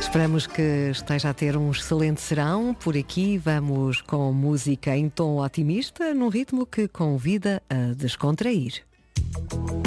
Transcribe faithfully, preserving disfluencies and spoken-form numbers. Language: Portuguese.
Esperamos que esteja a ter um excelente serão. Por aqui vamos com música em tom otimista, num ritmo que convida a descontrair.